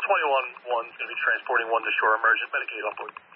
21-1's going to be transporting 1 to shore. Emergent, Medicaid on board.